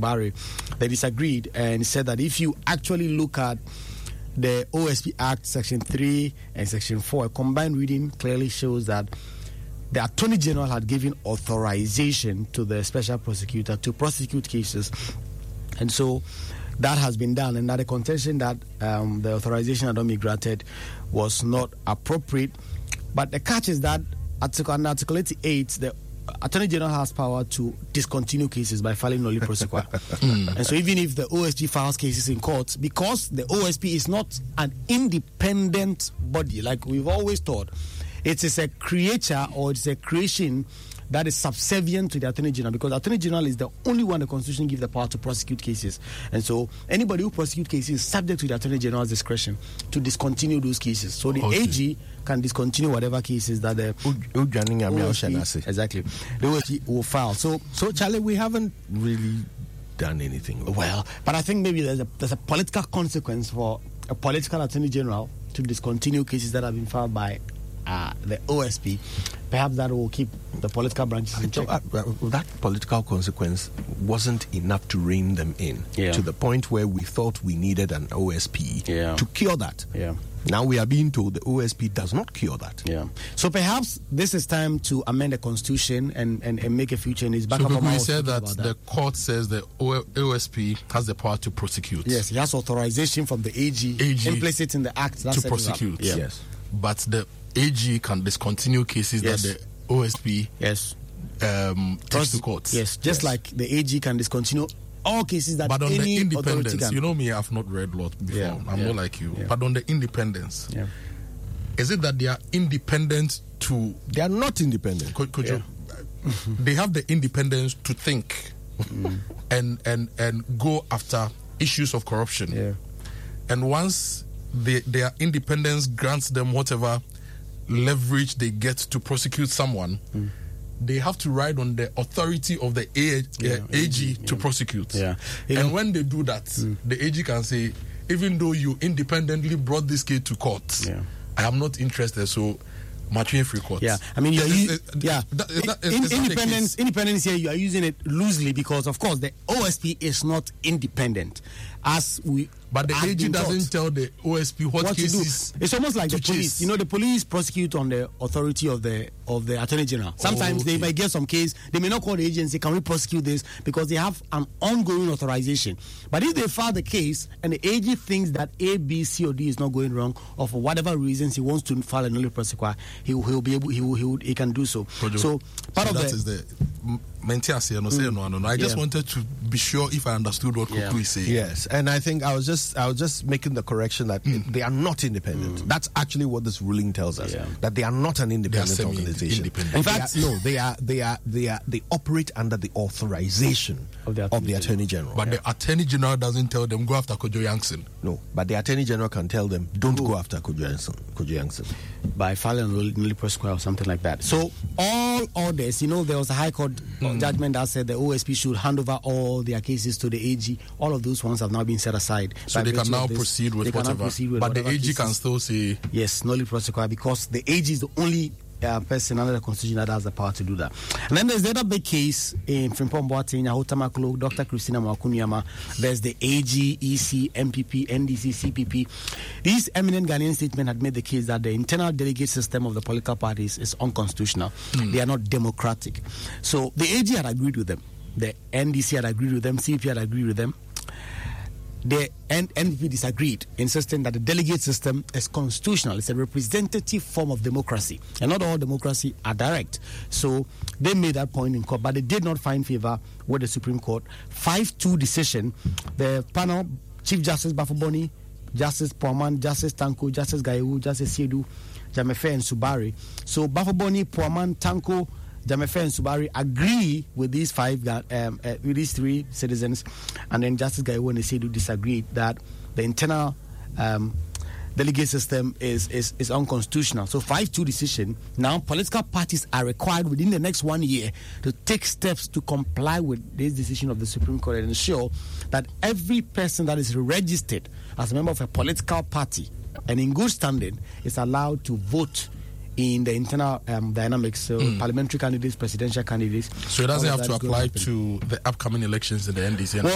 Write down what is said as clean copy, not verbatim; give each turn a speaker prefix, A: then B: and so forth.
A: Subari, they disagreed and said that if you actually look at the OSP Act, Section 3 and Section 4, a combined reading clearly shows that the Attorney General had given authorization to the Special Prosecutor to prosecute cases. And so that has been done, and that the contention that the authorization had not been granted was not appropriate. But the catch is that under Article 88, the Attorney General has power to discontinue cases by filing nolli prosequa. And so even if the OSP files cases in court, because the OSP is not an independent body, like we've always thought, it is a creature or it's a creation that is subservient to the Attorney General, because the Attorney General is the only one the Constitution gives the power to prosecute cases. And so anybody who prosecutes cases is subject to the Attorney General's discretion to discontinue those cases. So the AG can discontinue whatever cases that the OSP, exactly, the OSP will file. So
B: Charlie, we haven't really done anything.
A: Well, but I think maybe there's a political consequence for a political Attorney General to discontinue cases that have been filed by the OSP. Perhaps that will keep the political branches in check.
B: That political consequence wasn't enough to rein them in to the point where we thought we needed an OSP to cure that. Now we are being told the OSP does not cure that.
A: So perhaps this is time to amend the Constitution and make a few changes.
C: So we said that the court says the OSP has the power to prosecute.
A: Yes, he has authorization from the AG implicit in the Act
C: to prosecute. Yes, but the AG can discontinue cases that the OSP takes to court.
A: Yes, just like the AG can discontinue all cases that
C: but on
A: any
C: the independence,
A: authority can.
C: You know me, I've not read law before. I'm not like you. But on the independence, is it that they are independent to...
B: They are not independent.
C: Could you... They have the independence to think and go after issues of corruption. And once their independence grants them whatever leverage they get to prosecute someone, they have to ride on the authority of the AG to prosecute. And when they do that, the AG can say, even though you independently brought this case to court, I am not interested, so marching free court.
A: I mean, independence here, you are using it loosely because, of course, the OSP is not independent.
C: But the AG doesn't tell the OSP what cases
A: to do. It's almost like the police. You know, the police prosecute on the authority of the Attorney General. Sometimes they might get some case. They may not call the agency, can we prosecute this? Because they have an ongoing authorization. But if they file the case and the AG thinks that A, B, C, or D is not going wrong, or for whatever reasons he wants to file a nolli prosequa, he can do so. So part of
C: that is the I just wanted to be sure if I understood what Kuku is saying.
B: Yes, and I think I was just making the correction that they are not independent. That's actually what this ruling tells us, that they are not an independent organization.
A: In fact,
B: they operate under the authorization of the Attorney General.
C: But the Attorney General doesn't tell them go after Kojo Yankson.
B: No, but the Attorney General can tell them don't go after Kojo Yankson
A: by filing a nolli prosequa or something like that. So all orders, there was a High Court judgment that said the OSP should hand over all their cases to the AG. All of those ones have now been set aside.
C: So they can now proceed with whatever. But the AG can still say
A: yes, nolli prosequa, because the AG is the only person under the Constitution that has the power to do that. And then there's the other big case in Frimpong Boateng, Yahota Maklo, Dr. Christina Mwakunyama. There's the AG, EC, MPP, NDC, CPP. These eminent Ghanaian statesmen had made the case that the internal delegate system of the political parties is unconstitutional. They are not democratic. So the AG had agreed with them. The NDC had agreed with them. CPP had agreed with them. The NPP disagreed, insisting that the delegate system is constitutional. It's a representative form of democracy, and not all democracy are direct. So they made that point in court, but they did not find favor with the Supreme Court. 5-2 decision. The panel, Chief Justice Bafo-Boni, Justice Poaman, Justice Tanko, Justice Gayewu, Justice Siedu, Jamefe, and Subari. So Bafo-Boni, Poaman, Tanko, Jamefe and Subari agree with these with these three citizens, and then Justice Gayewu and Siedu disagreed that the internal delegate system is unconstitutional. So 5-2 decision. Now political parties are required within the next 1 year to take steps to comply with this decision of the Supreme Court and ensure that every person that is registered as a member of a political party and in good standing is allowed to vote in the internal dynamics, so parliamentary candidates, presidential candidates.
C: So it doesn't have to apply to the upcoming elections in the NDC.